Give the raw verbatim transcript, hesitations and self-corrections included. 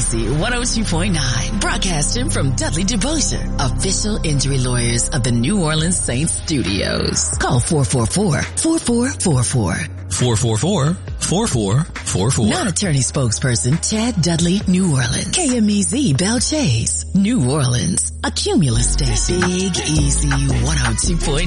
Easy one oh two point nine, broadcasting from Dudley DeBosier, official injury lawyers of the New Orleans Saints studios. Call four four four, four four four four. four four four, four four four four. Non-attorney spokesperson Chad Dudley, New Orleans. K M E Z Bell Chase, New Orleans. A Cumulus station. Big Easy one oh two point nine.